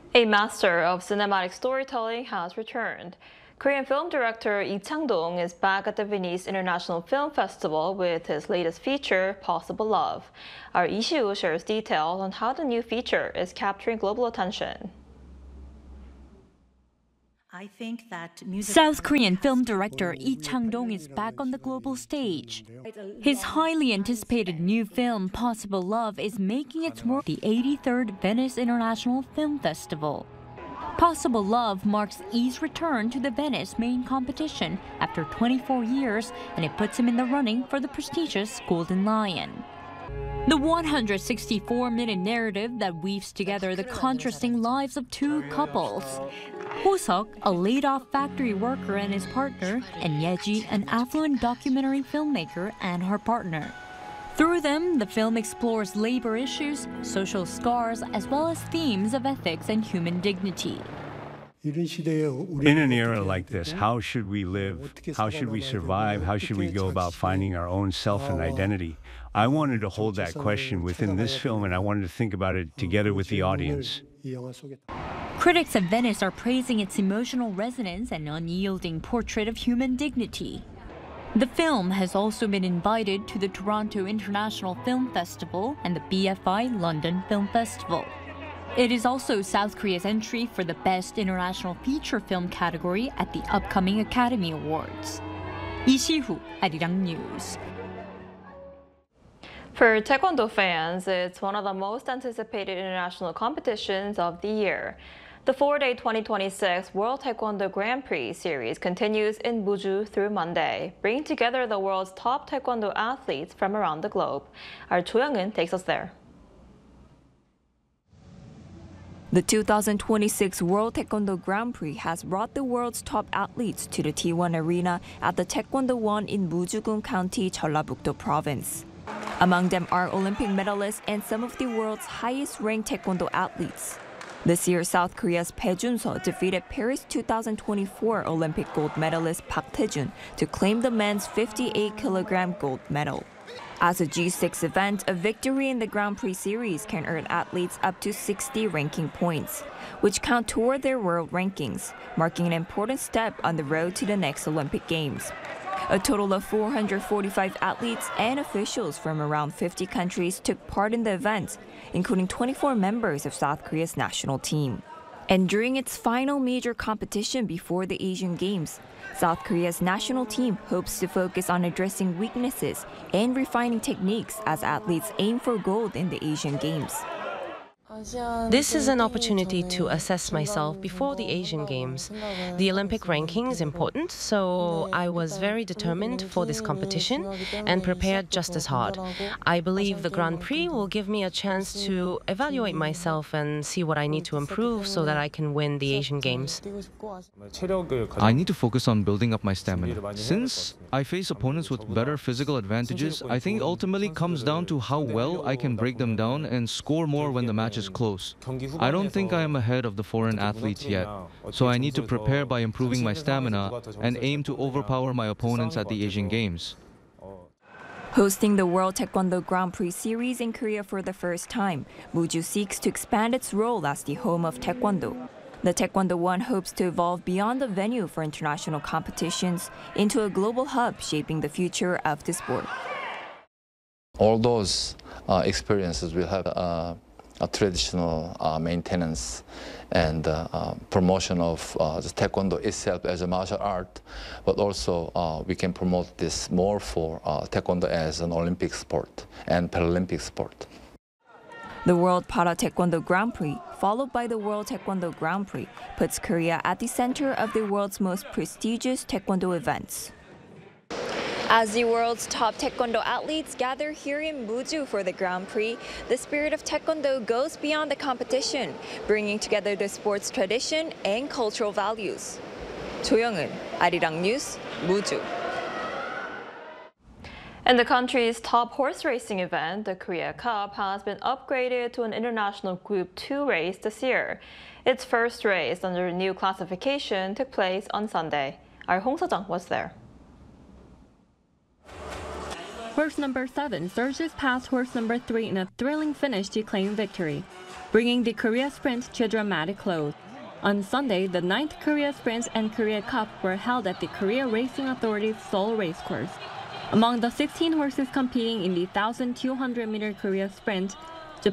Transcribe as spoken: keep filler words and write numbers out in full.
A master of cinematic storytelling has returned. Korean film director Lee Chang-dong is back at the Venice International Film Festival with his latest feature, Possible Love. Our Lee Si-woo shares details on how the new feature is capturing global attention. I think that South Korean film director Lee Chang-dong is back on the global stage. His highly anticipated new film, Possible Love, is making its mark at the eighty-third Venice International Film Festival. Possible Love marks Lee's return to the Venice main competition after twenty-four years, and it puts him in the running for the prestigious Golden Lion. The one hundred sixty-four minute narrative that weaves together the contrasting lives of two couples. Ho-seok, a laid-off factory worker and his partner, and Ye-ji, an affluent documentary filmmaker and her partner. Through them, the film explores labor issues, social scars, as well as themes of ethics and human dignity. In an era like this, how should we live? How should we survive? How should we go about finding our own self and identity? I wanted to hold that question within this film, and I wanted to think about it together with the audience. Critics of Venice are praising its emotional resonance and unyielding portrait of human dignity. The film has also been invited to the Toronto International Film Festival and the B F I London Film Festival. It is also South Korea's entry for the Best International Feature Film category at the upcoming Academy Awards. Lee Si-woo, Arirang News. For Taekwondo fans, it's one of the most anticipated international competitions of the year. The four-day twenty twenty-six World Taekwondo Grand Prix series continues in Muju through Monday, bringing together the world's top Taekwondo athletes from around the globe. Our Cho Young-eun takes us there. The two thousand twenty-six World Taekwondo Grand Prix has brought the world's top athletes to the T one Arena at the Taekwondo One in Muju-gun County, Jeollabuk-do Province. Among them are Olympic medalists and some of the world's highest-ranked Taekwondo athletes. This year, South Korea's Bae Jun-seo defeated Paris two thousand twenty-four Olympic gold medalist Park Tae-jun to claim the men's fifty-eight kilogram gold medal. As a G six event, a victory in the Grand Prix series can earn athletes up to sixty ranking points, which count toward their world rankings, marking an important step on the road to the next Olympic Games. A total of four hundred forty-five athletes and officials from around fifty countries took part in the event, including twenty-four members of South Korea's national team. And during its final major competition before the Asian Games, South Korea's national team hopes to focus on addressing weaknesses and refining techniques as athletes aim for gold in the Asian Games. This is an opportunity to assess myself before the Asian Games. The Olympic ranking is important, so I was very determined for this competition and prepared just as hard. I believe the Grand Prix will give me a chance to evaluate myself and see what I need to improve so that I can win the Asian Games. I need to focus on building up my stamina. Since I face opponents with better physical advantages, I think it ultimately comes down to how well I can break them down and score more when the match is close. I don't think I am ahead of the foreign athletes yet, so I need to prepare by improving my stamina and aim to overpower my opponents at the Asian Games. Hosting the World Taekwondo Grand Prix series in Korea for the first time, Muju seeks to expand its role as the home of Taekwondo. The Taekwondo One hopes to evolve beyond the venue for international competitions into a global hub shaping the future of the sport. All those uh, experiences will have uh, a traditional uh, maintenance and uh, uh, promotion of uh, the Taekwondo itself as a martial art, but also uh, we can promote this more for uh, Taekwondo as an Olympic sport and Paralympic sport. The World Para Taekwondo Grand Prix, followed by the World Taekwondo Grand Prix, puts Korea at the center of the world's most prestigious Taekwondo events. As the world's top Taekwondo athletes gather here in Muju for the Grand Prix, the spirit of Taekwondo goes beyond the competition, bringing together the sport's tradition and cultural values. Cho Young-eun, Arirang News, Muju. And the country's top horse racing event, the Korea Cup, has been upgraded to an international Group two race this year. Its first race under the new classification took place on Sunday. Our Hong Seo-jung was there. Horse number seven surges past horse number three in a thrilling finish to claim victory. bringing the Korea Sprint to a dramatic close. On Sunday, the ninth Korea Sprint and Korea Cup were held at the Korea Racing Authority's Seoul Racecourse. Among the sixteen horses competing in the one thousand two hundred meter Korea Sprint,